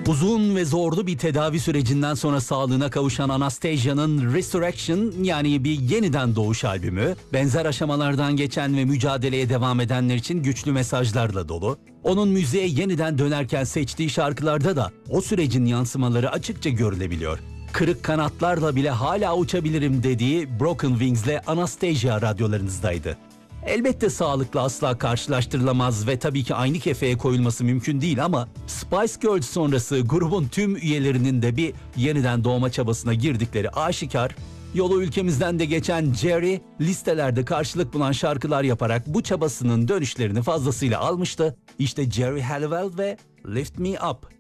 Uzun ve zorlu bir tedavi sürecinden sonra sağlığına kavuşan Anastasia'nın Resurrection yani bir yeniden doğuş albümü, benzer aşamalardan geçen ve mücadeleye devam edenler için güçlü mesajlarla dolu. Onun müziğe yeniden dönerken seçtiği şarkılarda da o sürecin yansımaları açıkça görülebiliyor. Kırık kanatlarla bile hala uçabilirim dediği Broken Wings'le Anastasia radyolarınızdaydı. Elbette sağlıkla asla karşılaştırılamaz ve tabii ki aynı kefeye koyulması mümkün değil ama Spice Girls sonrası grubun tüm üyelerinin de bir yeniden doğma çabasına girdikleri aşikar. Yolu ülkemizden de geçen Jerry listelerde karşılık bulan şarkılar yaparak bu çabasının dönüşlerini fazlasıyla almıştı. İşte Jerry Halliwell ve Lift Me Up.